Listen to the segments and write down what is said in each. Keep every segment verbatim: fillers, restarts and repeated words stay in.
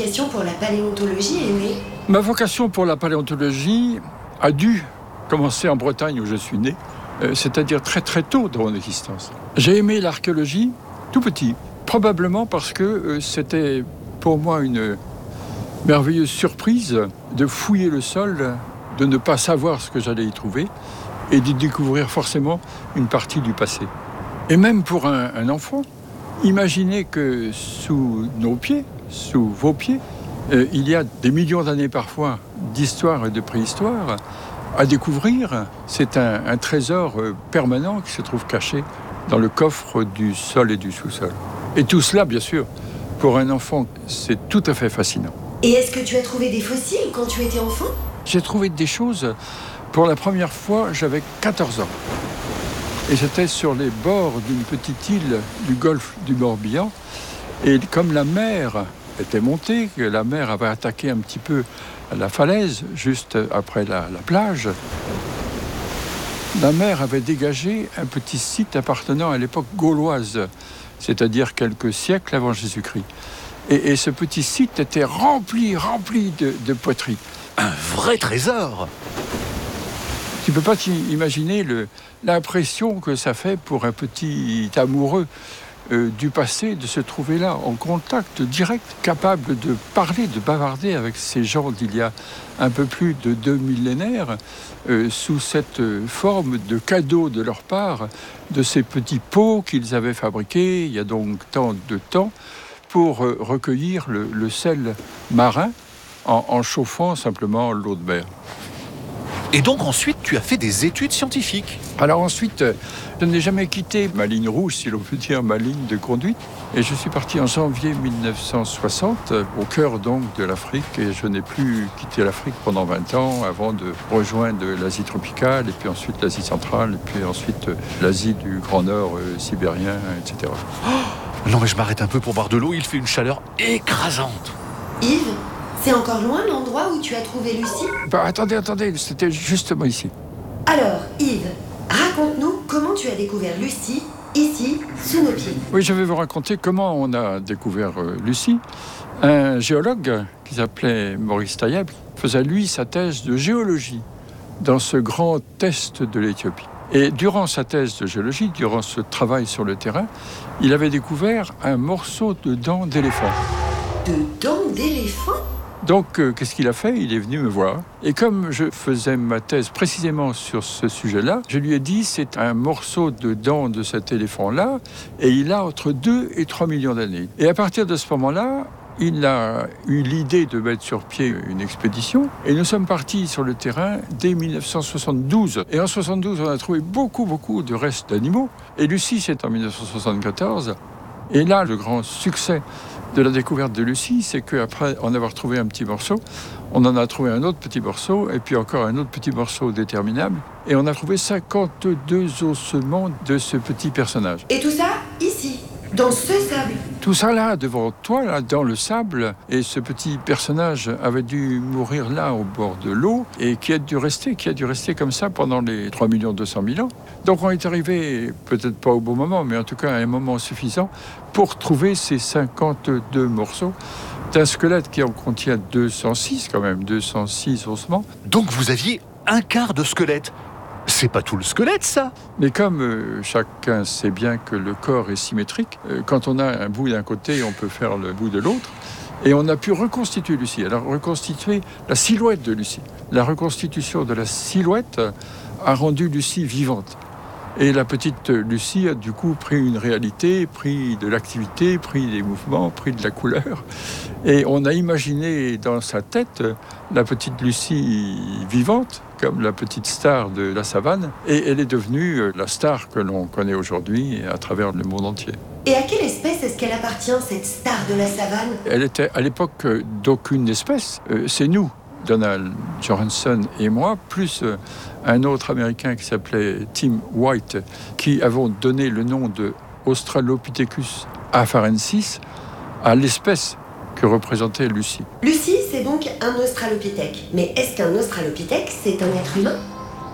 vocation pour la paléontologie est née? Ma vocation pour la paléontologie a dû commencer en Bretagne où je suis né, euh, c'est-à-dire très très tôt dans mon existence. J'ai aimé l'archéologie tout petit, probablement parce que euh, c'était pour moi une merveilleuse surprise de fouiller le sol, de ne pas savoir ce que j'allais y trouver et de découvrir forcément une partie du passé. Et même pour un, un enfant, imaginez que sous nos pieds, sous vos pieds, euh, il y a des millions d'années parfois d'histoire et de préhistoire à découvrir. C'est un, un trésor euh, permanent qui se trouve caché dans le coffre du sol et du sous-sol. Et tout cela, bien sûr, pour un enfant, c'est tout à fait fascinant. Et est-ce que tu as trouvé des fossiles quand tu étais enfant? J'ai trouvé des choses. Pour la première fois, j'avais quatorze ans. Et j'étais sur les bords d'une petite île du golfe du Morbihan. Et comme la mer était montée, que la mer avait attaqué un petit peu la falaise, juste après la, la plage, la mer avait dégagé un petit site appartenant à l'époque gauloise, c'est-à-dire quelques siècles avant Jésus-Christ. Et, et ce petit site était rempli, rempli de, de poteries. Un vrai trésor! Tu ne peux pas t'imaginer le, l'impression que ça fait pour un petit amoureux euh, du passé de se trouver là, en contact direct, capable de parler, de bavarder avec ces gens d'il y a un peu plus de deux millénaires, euh, sous cette forme de cadeau de leur part, de ces petits pots qu'ils avaient fabriqués il y a donc tant de temps, pour euh, recueillir le, le sel marin en, en chauffant simplement l'eau de mer. Et donc ensuite, tu as fait des études scientifiques. Alors ensuite, je n'ai jamais quitté ma ligne rouge, si l'on peut dire, ma ligne de conduite. Et je suis parti en janvier mille neuf cent soixante, au cœur donc de l'Afrique. Et je n'ai plus quitté l'Afrique pendant vingt ans, avant de rejoindre l'Asie tropicale, et puis ensuite l'Asie centrale, et puis ensuite l'Asie du Grand Nord, euh, sibérien, et cetera. Oh, non mais je m'arrête un peu pour boire de l'eau, il fait une chaleur écrasante. Yves, c'est encore loin l'endroit où tu as trouvé Lucie? Bah, attendez, attendez, c'était justement ici. Alors, Yves, raconte-nous comment tu as découvert Lucie, ici, sous nos pieds. Oui, je vais vous raconter comment on a découvert euh, Lucie. Un géologue qui s'appelait Maurice Tayeb faisait, lui, sa thèse de géologie dans ce grand est de l'Éthiopie. Et durant sa thèse de géologie, durant ce travail sur le terrain, il avait découvert un morceau de dent d'éléphant. De dents d'éléphant? Donc, euh, qu'est-ce qu'il a fait? Il est venu me voir. Et comme je faisais ma thèse précisément sur ce sujet-là, je lui ai dit, c'est un morceau de dent de cet éléphant-là, et il a entre deux et trois millions d'années. Et à partir de ce moment-là, il a eu l'idée de mettre sur pied une expédition. Et nous sommes partis sur le terrain dès mille neuf cent soixante-douze. Et en soixante-douze, on a trouvé beaucoup, beaucoup de restes d'animaux. Et Lucie, c'est en mille neuf cent soixante-quatorze. Et là, le grand succès de la découverte de Lucie, c'est qu'après en avoir trouvé un petit morceau, on en a trouvé un autre petit morceau, et puis encore un autre petit morceau déterminable. Et on a trouvé cinquante-deux ossements de ce petit personnage. Et tout ça, ici, dans ce sable? Tout ça là, devant toi, là, dans le sable. Et ce petit personnage avait dû mourir là, au bord de l'eau, et qui a dû rester, qui a dû rester comme ça pendant les trois millions deux cent mille ans. Donc on est arrivé, peut-être pas au bon moment, mais en tout cas à un moment suffisant pour trouver ces cinquante-deux morceaux d'un squelette qui en contient deux cent six quand même, deux cent six ossements. Donc vous aviez un quart de squelette. C'est pas tout le squelette, ça? Mais comme euh, chacun sait bien que le corps est symétrique, euh, quand on a un bout d'un côté, on peut faire le bout de l'autre. Et on a pu reconstituer Lucie. Alors, reconstituer la silhouette de Lucie. La reconstitution de la silhouette a rendu Lucie vivante. Et la petite Lucie a du coup pris une réalité, pris de l'activité, pris des mouvements, pris de la couleur. Et on a imaginé dans sa tête la petite Lucie vivante, comme la petite star de la savane. Et elle est devenue la star que l'on connaît aujourd'hui à travers le monde entier. Et à quelle espèce est-ce qu'elle appartient, cette star de la savane? Elle était à l'époque d'aucune espèce. Euh, c'est nous, Donald Johanson et moi, plus euh, un autre Américain qui s'appelait Tim White, qui avons donné le nom de Australopithecus afarensis à l'espèce que représentait Lucie. Lucie, c'est donc un australopithèque. Mais est-ce qu'un australopithèque, c'est un être humain?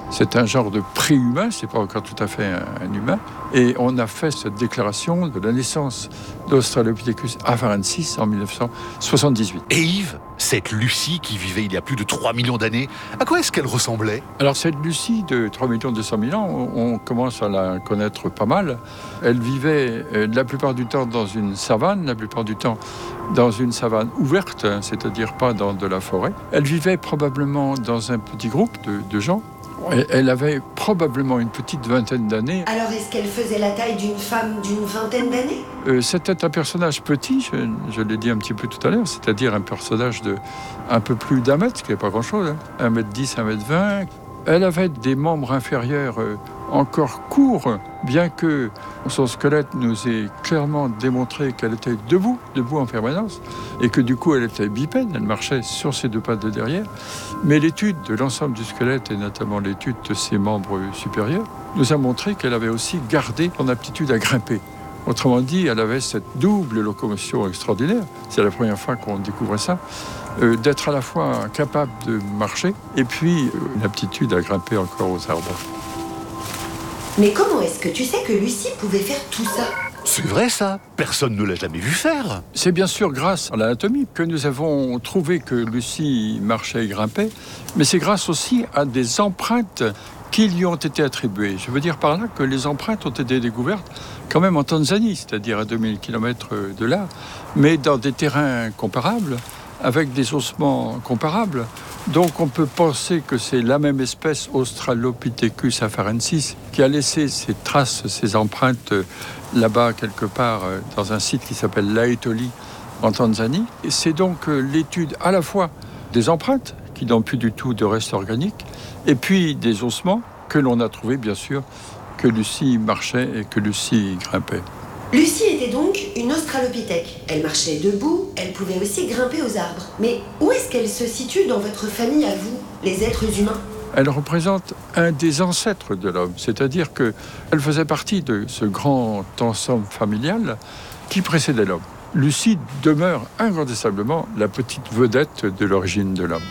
C'est un genre de pré-humain, c'est pas encore tout à fait un, un humain. Et on a fait cette déclaration de la naissance d'Australopithecus afarensis en mille neuf cent soixante-dix-huit. Et Yves, cette Lucie qui vivait il y a plus de trois millions d'années, à quoi est-ce qu'elle ressemblait ? Alors cette Lucie de trois millions deux cent mille ans, on, on commence à la connaître pas mal. Elle vivait euh, la plupart du temps dans une savane, la plupart du temps dans une savane ouverte, hein, c'est-à-dire pas dans de la forêt. Elle vivait probablement dans un petit groupe de, de gens. Elle avait probablement une petite vingtaine d'années. Alors, est-ce qu'elle faisait la taille d'une femme d'une vingtaine d'années ? euh, C'était un personnage petit, je, je l'ai dit un petit peu tout à l'heure, c'est-à-dire un personnage de un peu plus d'un mètre, ce qui n'est pas grand-chose, hein, un mètre dix, un mètre vingt. Elle avait des membres inférieurs euh, encore courts, bien que son squelette nous ait clairement démontré qu'elle était debout, debout en permanence, et que du coup elle était bipède, elle marchait sur ses deux pattes de derrière. Mais l'étude de l'ensemble du squelette, et notamment l'étude de ses membres supérieurs, nous a montré qu'elle avait aussi gardé son aptitude à grimper. Autrement dit, elle avait cette double locomotion extraordinaire, c'est la première fois qu'on découvrait ça, euh, d'être à la fois capable de marcher et puis euh, une aptitude à grimper encore aux arbres. Mais comment est-ce que tu sais que Lucie pouvait faire tout ça ? C'est vrai ça, personne ne l'a jamais vu faire. C'est bien sûr grâce à l'anatomie que nous avons trouvé que Lucie marchait et grimpait, mais c'est grâce aussi à des empreintes qui lui ont été attribuées. Je veux dire par là que les empreintes ont été découvertes quand même en Tanzanie, c'est-à-dire à deux mille kilomètres de là, mais dans des terrains comparables, avec des ossements comparables. Donc on peut penser que c'est la même espèce, Australopithecus afarensis, qui a laissé ses traces, ses empreintes là-bas quelque part dans un site qui s'appelle Laetoli en Tanzanie. Et c'est donc l'étude à la fois des empreintes, qui n'ont plus du tout de reste organique, et puis des ossements que l'on a trouvé bien sûr que Lucie marchait et que Lucie grimpait. Lucie était donc une australopithèque. Elle marchait debout, elle pouvait aussi grimper aux arbres. Mais où est-ce qu'elle se situe dans votre famille à vous, les êtres humains ? Elle représente un des ancêtres de l'homme, c'est-à-dire qu'elle faisait partie de ce grand ensemble familial qui précédait l'homme. Lucie demeure incontestablement la petite vedette de l'origine de l'homme.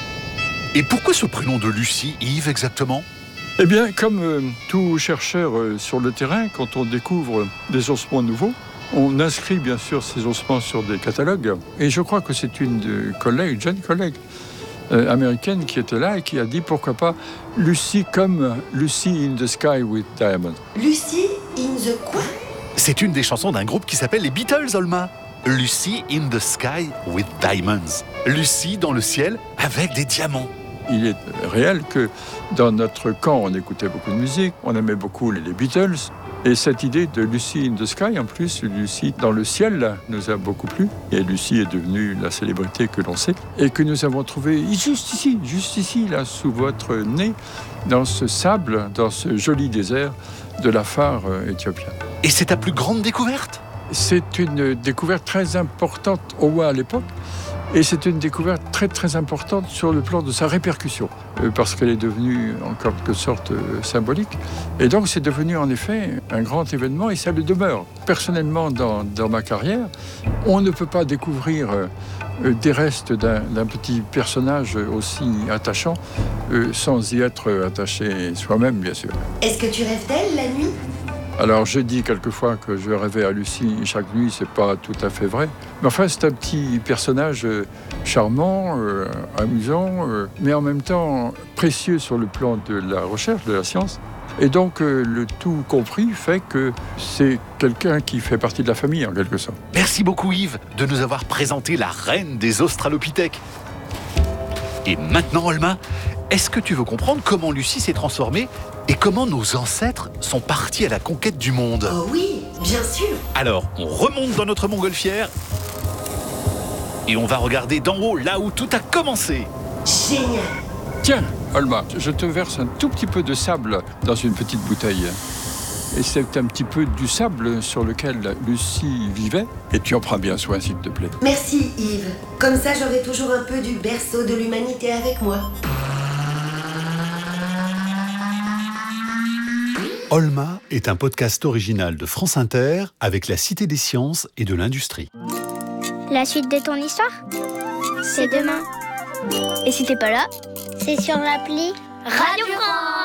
Et pourquoi ce prénom de Lucie, Yves, exactement ? Eh bien, comme euh, tout chercheur euh, sur le terrain, quand on découvre des ossements nouveaux, on inscrit bien sûr ces ossements sur des catalogues. Et je crois que c'est une de collègue, une jeune collègue euh, américaine qui était là et qui a dit pourquoi pas Lucie comme Lucy in the Sky with Diamonds. Lucie in the quoi ? C'est une des chansons d'un groupe qui s'appelle les Beatles, Olma. Lucy in the Sky with Diamonds. Lucie dans le ciel avec des diamants. Il est réel que dans notre camp, on écoutait beaucoup de musique, on aimait beaucoup les Beatles. Et cette idée de Lucy in the Sky, en plus, Lucie dans le ciel, nous a beaucoup plu. Et Lucie est devenue la célébrité que l'on sait. Et que nous avons trouvée juste ici, juste ici, là, sous votre nez, dans ce sable, dans ce joli désert de l'Afar éthiopien. Et c'est ta plus grande découverte ? C'est une découverte très importante au moins à l'époque. Et c'est une découverte très très importante sur le plan de sa répercussion, euh, parce qu'elle est devenue en quelque sorte euh, symbolique. Et donc c'est devenu en effet un grand événement et ça le demeure. Personnellement, dans, dans ma carrière, on ne peut pas découvrir euh, des restes d'un, d'un petit personnage aussi attachant euh, sans y être attaché soi-même, bien sûr. Est-ce que tu rêves d'elle la nuit ? Alors, je dis quelquefois que je rêvais à Lucie chaque nuit, c'est pas tout à fait vrai. Mais enfin, c'est un petit personnage charmant, euh, amusant, euh, mais en même temps précieux sur le plan de la recherche, de la science. Et donc, euh, le tout compris fait que c'est quelqu'un qui fait partie de la famille, en quelque sorte. Merci beaucoup, Yves, de nous avoir présenté la reine des Australopithèques. Et maintenant, Olma, est-ce que tu veux comprendre comment Lucie s'est transformée et comment nos ancêtres sont partis à la conquête du monde ? Oh oui, bien sûr. Alors, on remonte dans notre montgolfière et on va regarder d'en haut, là où tout a commencé. Génial. Tiens, Olma, je te verse un tout petit peu de sable dans une petite bouteille. Et c'est un petit peu du sable sur lequel Lucie vivait. Et tu en prends bien soin, s'il te plaît. Merci, Yves. Comme ça, j'aurai toujours un peu du berceau de l'humanité avec moi. Olma est un podcast original de France Inter avec la Cité des Sciences et de l'Industrie. La suite de ton histoire, c'est demain. Et si t'es pas là, c'est sur l'appli Radio France.